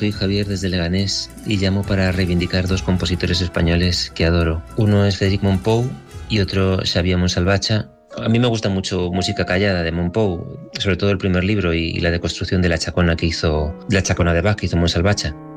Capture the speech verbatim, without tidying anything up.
soy Javier desde Leganés y llamo para reivindicar dos compositores españoles que adoro. Uno es Frédéric Mompou y otro Xavier Montsalvatge. A mí me gusta mucho Música callada de Mompou, sobre todo el primer libro y la deconstrucción de la chacona que hizo, la chacona de Bach que hizo Montsalvatge.